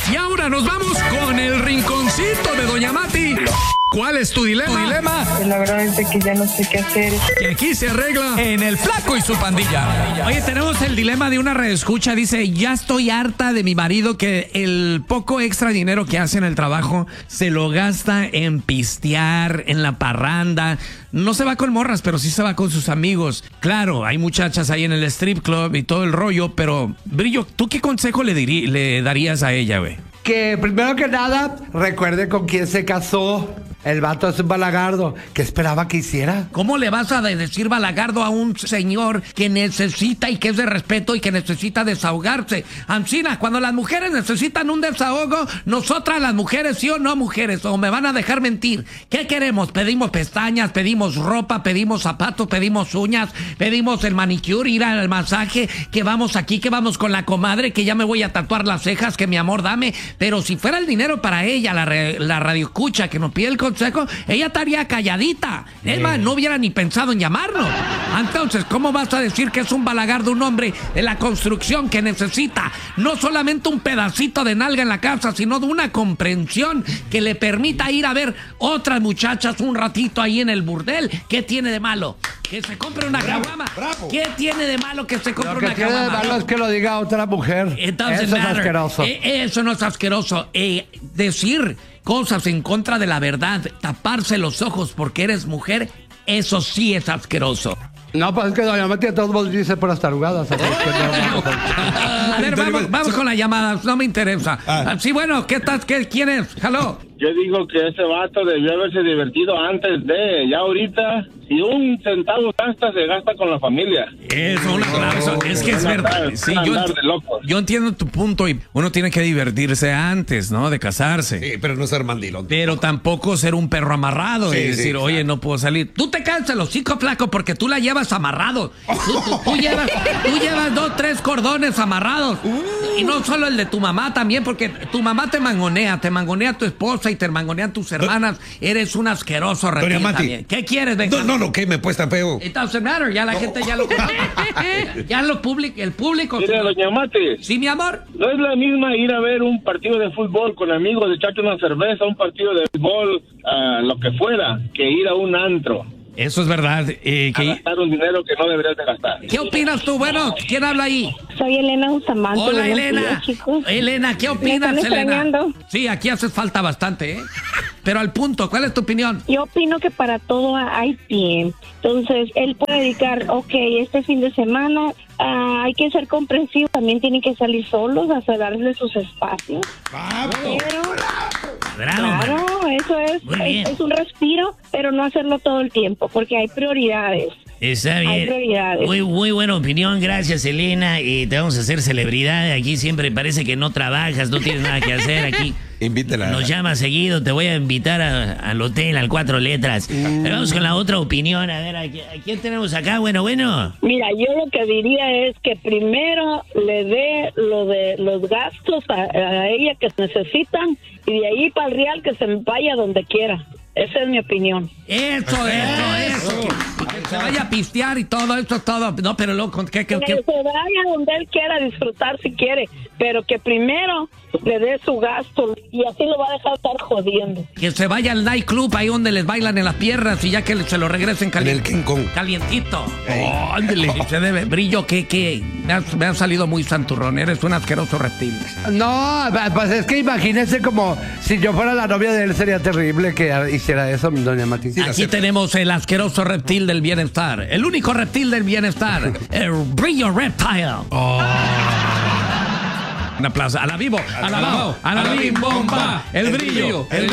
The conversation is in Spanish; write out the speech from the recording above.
Y ahora nos vamos con el rinconcito de Doña Mati. ¿Cuál es tu dilema? La verdad es que ya no sé qué hacer. Que aquí se arregla En El Flaco y su pandilla. Oye, tenemos el dilema de una redescucha. Dice, ya estoy harta de mi marido que el poco extra dinero que hace en el trabajo se lo gasta en pistear, en la parranda. No se va con morras, pero sí se va con sus amigos. Claro, hay muchachas ahí en el strip club y todo el rollo, pero Brillo, ¿tú qué consejo le darías a ella, güey? Que primero que nada, recuerde con quién se casó. El vato es un balagardo. ¿Qué esperaba que hiciera? ¿Cómo le vas a decir balagardo a un señor que necesita y que es de respeto y que necesita desahogarse? Ancina, cuando las mujeres necesitan un desahogo, nosotras las mujeres, sí o no mujeres, o me van a dejar mentir. ¿Qué queremos? Pedimos pestañas, pedimos ropa, pedimos zapatos, pedimos uñas, pedimos el manicure, ir al masaje, que vamos aquí, que vamos con la comadre, que ya me voy a tatuar las cejas, que mi amor dame. Pero si fuera el dinero para ella, la radioescucha que nos pide el consejo, ella estaría calladita. Es más, no hubiera ni pensado en llamarnos. Entonces, ¿cómo vas a decir que es un balagardo un hombre de la construcción que necesita no solamente un pedacito de nalga en la casa, sino de una comprensión que le permita ir a ver otras muchachas un ratito ahí en el burdel? ¿Qué tiene de malo? Que se compre una caguama. ¿Qué tiene de malo que se compre una caguama? Lo que tiene de malo es que lo diga otra mujer. Eso es asqueroso. Eso no es asqueroso. Decir cosas en contra de la verdad, taparse los ojos porque eres mujer, eso sí es asqueroso. No, pues es que Doña Mati de todos modos dice por las tarugadas. Así que A ver, vamos con las llamadas, no me interesa. Sí, bueno, ¿quién es? Hello. Yo digo que ese vato debió haberse divertido antes de, ya ahorita, si un centavo gasta, se gasta con la familia. Eso, un aplauso. Es que es verdad. Sí, yo entiendo tu punto y uno tiene que divertirse antes, ¿no? De casarse. Sí, pero no ser mandilón. Pero tampoco ser un perro amarrado y decir, oye, no puedo salir. Tú te cansas el hocico, flaco, porque tú la llevas amarrado. Tú llevas 2, 3 cordones amarrados. Y no solo el de tu mamá también, porque tu mamá te mangonea tu esposa y te mangonean tus hermanas. Eres un asqueroso reptil también. ¿Qué quieres, venga? No, ¿qué me pues tan feo? It doesn't matter, ya la gente ya lo conoce. Ya el público. Mire, Doña Mati. Sí, mi amor. No es la misma ir a ver un partido de fútbol con amigos, echarte una cerveza, un partido de fútbol, lo que fuera, que ir a un antro. Eso es verdad. A gastar un dinero que no deberías de gastar. ¿Qué opinas tú? Bueno, ¿quién habla ahí? Soy Elena Bustamante. Hola, Elena. Días, chicos. Elena, ¿qué opinas, ¿Me están Elena? extrañando? Sí, aquí haces falta bastante, ¿eh? Pero al punto, ¿cuál es tu opinión? Yo opino que para todo hay tiempo. Entonces, él puede dedicar, este fin de semana hay que ser comprensivo. También tienen que salir solos, a darle sus espacios. Claro, eso es un respiro, pero no hacerlo todo el tiempo, porque hay prioridades. Está bien. Hay prioridades. Muy buena opinión, gracias, Elena. Y te vamos a hacer celebridad. Aquí siempre parece que no trabajas, no tienes nada que hacer aquí. Invítela. Nos llama seguido, te voy a invitar al hotel, al 4 letras. Pero vamos con la otra opinión. A ver, ¿a quién tenemos acá? Bueno. Mira, yo lo que diría es que primero le dé lo de los gastos a ella que necesitan y de ahí para el real que se vaya donde quiera. Esa es mi opinión. Eso. Que se vaya a pistear y todo, eso es todo. No, pero loco, ¿qué? Que se vaya donde él quiera disfrutar si quiere, pero que primero le dé su gasto y así lo va a dejar estar jodiendo. Que se vaya al nightclub ahí donde les bailan en las piernas y ya que se lo regresen En el King Kong. calientito. Ándale. Se debe. Brillo, que me ha salido muy santurrón. Eres un asqueroso reptil. No, pues es que imagínese como si yo fuera la novia de él, sería terrible que hiciera eso, Doña Mati. Aquí tenemos el asqueroso reptil del bienestar. El único reptil del bienestar. El Brillo Reptile. Un aplauso. A la vivo, a la bim bomba. El brillo.